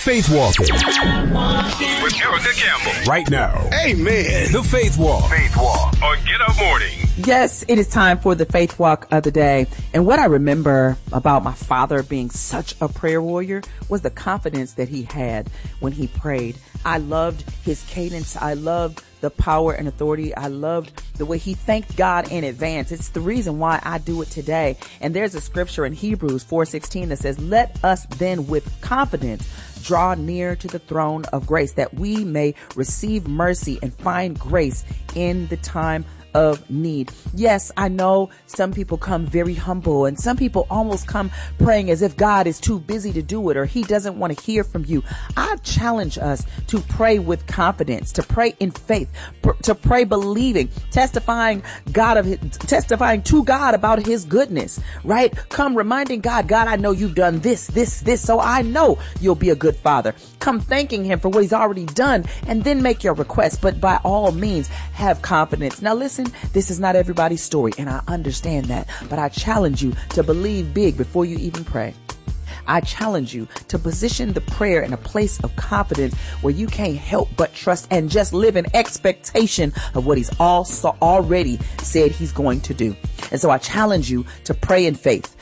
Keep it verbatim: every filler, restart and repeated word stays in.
Faith Walking. With Erica Campbell. Right now. Amen. The Faith Walk. Faith Walk on Get Up Morning. Yes, it is time for the Faith Walk of the day. And what I remember about my father being such a prayer warrior was the confidence that he had when he prayed. I loved his cadence. I loved the power and authority. I loved the way he thanked God in advance. It's the reason why I do it today. And there's a scripture in Hebrews four sixteen that says, "Let us then with confidence draw near to the throne of grace, that we may receive mercy and find grace in the time of need." Yes, I know some people come very humble, and some people almost come praying as if God is too busy to do it, or he doesn't want to hear from you. I challenge us to pray with confidence, to pray in faith, pr- to pray believing, testifying God of his, testifying to God about his goodness, right? Come reminding God, God, I know you've done this, this, this, so I know you'll be a good father. Come thanking him for what he's already done, and then make your request. But by all means, have confidence. Now listen, this is not everybody's story, and I understand that, but I challenge you to believe big before you even pray. I challenge you to position the prayer in a place of confidence where you can't help but trust and just live in expectation of what he's also already said he's going to do. And so I challenge you to pray in faith,